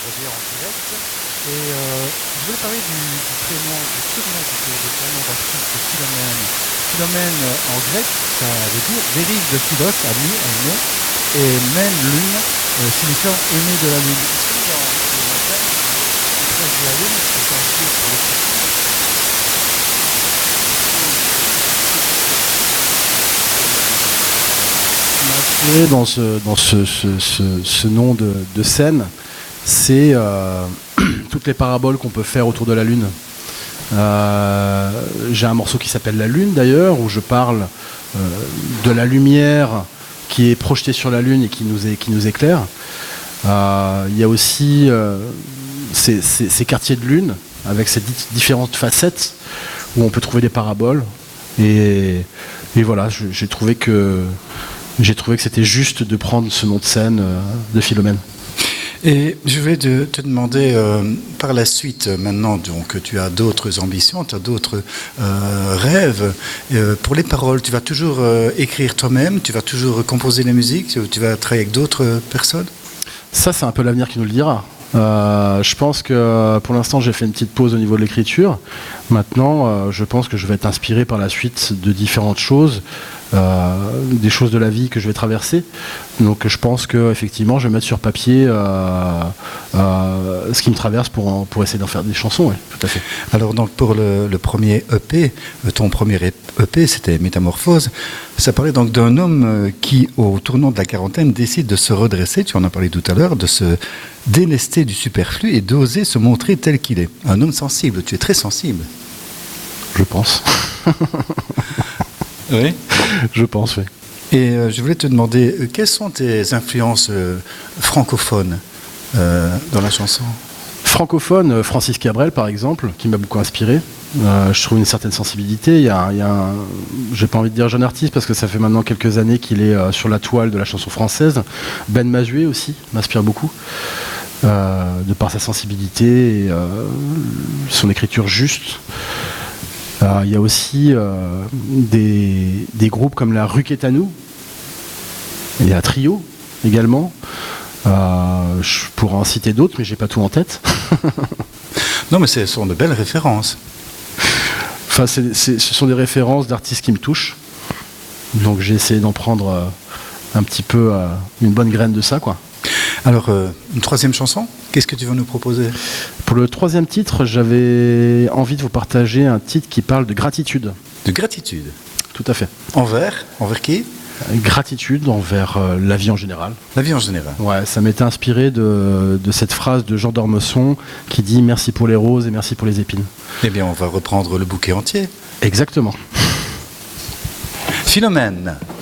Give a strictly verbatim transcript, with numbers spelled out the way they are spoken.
revient en direct. Et euh, je voulais parler du, du prénom, du surnom plutôt, du prénom d'artiste Philomène. Philomène en grec, ça veut dire dérive de philos, ami, aimé, et même lune, euh, signifiant aimé de la lune. Ici, dans le matin, il presse de la lune, c'est sensible pour l'écriture. Dans ce, dans ce, ce, ce, ce nom de, de scène, c'est euh, toutes les paraboles qu'on peut faire autour de la Lune. Euh, j'ai un morceau qui s'appelle La Lune d'ailleurs, où je parle euh, de la lumière qui est projetée sur la Lune et qui nous, est, qui nous éclaire. Euh, il y a aussi euh, ces, ces, ces quartiers de Lune, avec ces différentes facettes, où on peut trouver des paraboles. Et, et voilà, j'ai trouvé que J'ai trouvé que c'était juste de prendre ce nom de scène euh, de Philomène. Et je vais te, te demander euh, par la suite, maintenant donc, tu as d'autres ambitions, tu as d'autres euh, rêves. Euh, pour les paroles, tu vas toujours euh, écrire toi-même, tu vas toujours composer les musiques, tu, tu vas travailler avec d'autres personnes? Ça, c'est un peu l'avenir qui nous le dira. Euh, je pense que pour l'instant j'ai fait une petite pause au niveau de l'écriture. Maintenant euh, je pense que je vais être inspiré par la suite de différentes choses, euh, des choses de la vie que je vais traverser. Donc je pense que effectivement je vais mettre sur papier euh, euh, ce qui me traverse pour, pour essayer d'en faire des chansons, oui, tout à fait. Alors donc pour le, le premier E P, ton premier E P c'était Métamorphose, ça parlait donc d'un homme qui au tournant de la quarantaine décide de se redresser, tu en as parlé tout à l'heure, de se délester du superflu et d'oser se montrer tel qu'il est. Un homme sensible, tu es très sensible. Je pense. Oui. Je pense, oui. Et euh, je voulais te demander, euh, quelles sont tes influences euh, francophones euh, dans la chanson? Francophone, euh, Francis Cabrel par exemple, qui m'a beaucoup inspiré. Euh, je trouve une certaine sensibilité. Il y a, il y a un, j'ai pas envie de dire jeune artiste parce que ça fait maintenant quelques années qu'il est euh, sur la toile de la chanson française. Ben Mazué aussi m'inspire beaucoup, euh, de par sa sensibilité et euh, son écriture juste. Euh, il y a aussi euh, des, des groupes comme la Ruquetanou, il y a Trio également. Euh, je pourrais en citer d'autres, mais j'ai pas tout en tête. Non, mais ce sont de belles références. Enfin, c'est, c'est, ce sont des références d'artistes qui me touchent. Donc j'ai essayé d'en prendre euh, un petit peu euh, une bonne graine de ça, quoi. Alors, euh, une troisième chanson, qu'est-ce que tu vas nous proposer? Pour le troisième titre, j'avais envie de vous partager un titre qui parle de gratitude. De gratitude? Tout à fait. Envers? Envers qui? Gratitude envers euh, la vie en général. La vie en général. Ouais, ça m'était inspiré de, de cette phrase de Jean d'Ormesson qui dit « Merci pour les roses et merci pour les épines ». Eh bien, on va reprendre le bouquet entier. Exactement. Philomène.